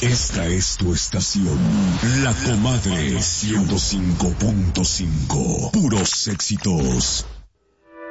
Esta es tu estación, La Comadre 105.5. Puros éxitos.